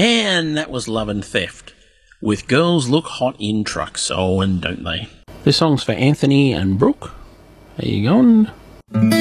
And that was Love and Theft, with Girls Look Hot in Trucks. Oh, and don't they? This song's for Anthony and Brooke. How you going?